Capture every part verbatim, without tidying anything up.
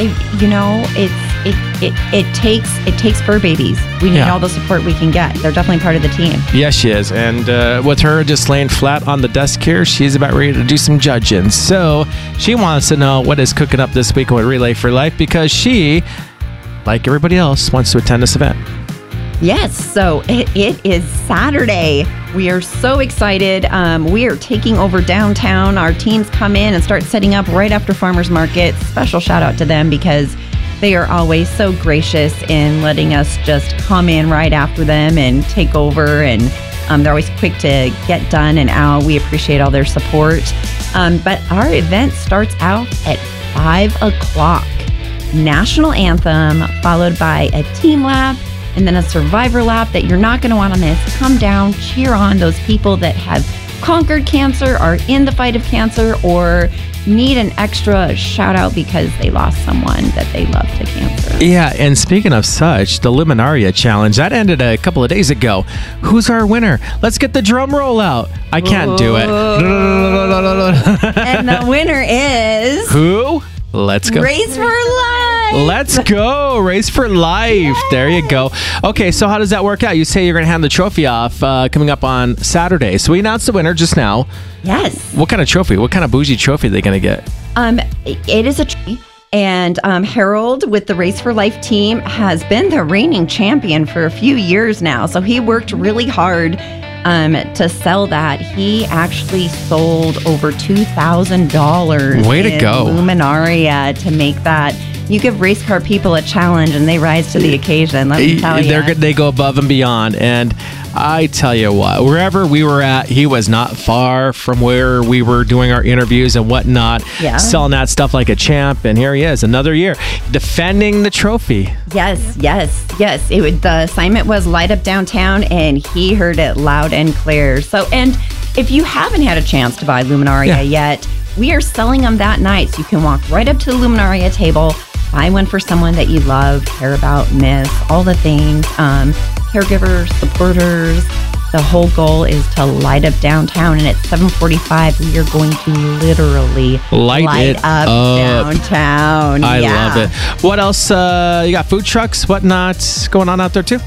They, you know, it's it, it it takes it takes fur babies. We need Yeah. all the support we can get. They're definitely part of the team. Yes, she is. And uh, with her just laying flat on the desk here, she's about ready to do some judging. So she wants to know what is cooking up this week with Relay for Life because she, like everybody else, wants to attend this event. Yes, so it, it is Saturday. We are so excited. Um, we are taking over downtown. Our teams come in and start setting up right after Farmers Market. Special shout out to them because they are always so gracious in letting us just come in right after them and take over. And um, they're always quick to get done and out. We appreciate all their support. Um, but our event starts out at five o'clock. National anthem, followed by a team lap, and then a survivor lap that you're not going to want to miss. Come down, cheer on those people that have conquered cancer, are in the fight of cancer, or need an extra shout out because they lost someone that they love to cancer. Yeah, and speaking of such, the Luminaria Challenge, that ended a couple of days ago. Who's our winner? Let's get the drum roll out. I can't do it. And the winner is... Who? Let's go. Race for Life. Let's go. Race for Life. Yay. There you go. Okay, so how does that work out? You say you're going to hand the trophy off uh, coming up on Saturday. So we announced the winner just now. Yes. What kind of trophy? What kind of bougie trophy are they going to get? Um, it is a trophy. And um, Harold with the Race for Life team has been the reigning champion for a few years now. So he worked really hard um, to sell that. He actually sold over two thousand dollars Way to in go. Luminaria to make that. You give race car people a challenge and they rise to the occasion. Let me tell you. They're, they go above and beyond. And I tell you what, wherever we were at, he was not far from where we were doing our interviews and whatnot, Yeah. selling that stuff like a champ. And here he is, another year, defending the trophy. Yes, yes, yes. It would, the assignment was light up downtown, and he heard it loud and clear. So, and if you haven't had a chance to buy Luminaria Yeah. yet, we are selling them that night. So you can walk right up to the Luminaria table, buy one for someone that you love, care about, miss, all the things. Um, caregivers, supporters. The whole goal is to light up downtown, and at seven forty-five, we are going to literally Light it up, up. downtown. I Yeah. love it. What else? Uh, you got food trucks, whatnot going on out there too?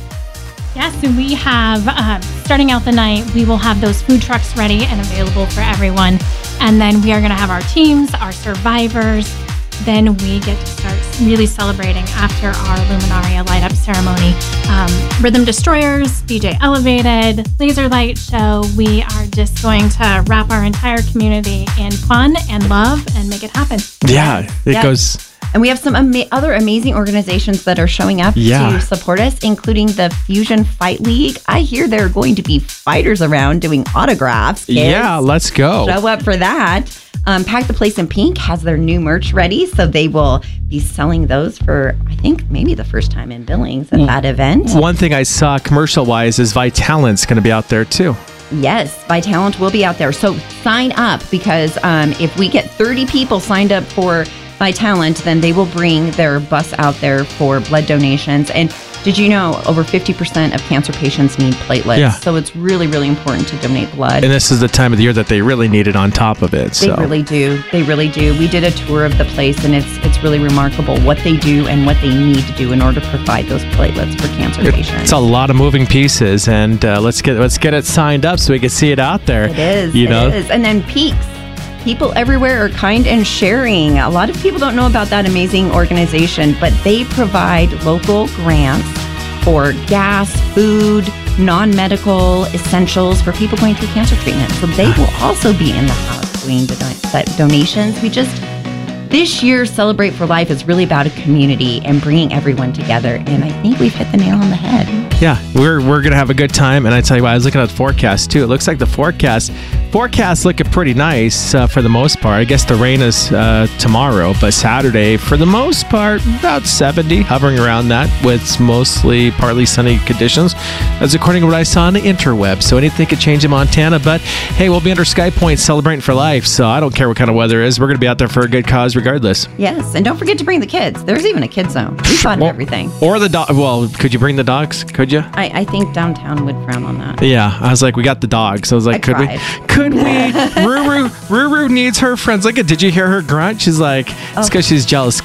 Yeah, so we have, um, starting out the night, we will have those food trucks ready and available for everyone. And then we are going to have our teams, our survivors. Then we get to start really celebrating after our Luminaria light up ceremony. Um, Rhythm Destroyers, D J Elevated, Laser Light Show. We are just going to wrap our entire community in fun and love and make it happen. Yeah, it Yes. goes. And we have some ama- other amazing organizations that are showing up Yeah. to support us, including the Fusion Fight League. I hear there are going to be fighters around doing autographs. Kids. Yeah, let's go. Show up for that. Um, Pack the Place in Pink has their new merch ready, so they will be selling those for, I think, maybe the first time in Billings at that event. One thing I saw commercial-wise is Vitalent's going to be out there too. Yes, Vitalent will be out there. So sign up because um, if we get thirty people signed up for Vitalent, then they will bring their bus out there for blood donations. And did you know over fifty percent of cancer patients need platelets? Yeah. So it's really, really important to donate blood. And this is the time of the year that they really need it on top of it. They So. really do. They really do. We did a tour of the place, and it's it's really remarkable what they do and what they need to do in order to provide those platelets for cancer patients. It's a lot of moving pieces, and uh, let's get let's get it signed up so we can see it out there. It is. You it know. is. And then Peaks. People everywhere are kind and sharing. A lot of people don't know about that amazing organization, but they provide local grants for gas, food, non-medical essentials for people going through cancer treatment. So they will also be in the house doing the donations. We just, this year, Celebrate for Life is really about a community and bringing everyone together. And I think we've hit the nail on the head. Yeah, we're we're gonna have a good time, and I tell you what, I was looking at the forecast too. It looks like the forecast forecast looking pretty nice uh, for the most part. I guess the rain is uh, tomorrow, but Saturday for the most part about seventy, hovering around that with mostly partly sunny conditions. That's according to what I saw on the interweb. So anything could change in Montana, but hey, we'll be under Sky Point celebrating for life. So I don't care what kind of weather it is. We're gonna be out there for a good cause regardless. Yes, and don't forget to bring the kids. There's even a kid zone. We thought of Well, everything. Or the dog. Well, could you bring the dogs? Could you? I, I think downtown would frown on that. Yeah, I was like, we got the dogs. I was like, I could tried. we? Could we? Ruru, Ruru needs her friends. Look at, did you hear her grunt? She's like, it's because she's jealous.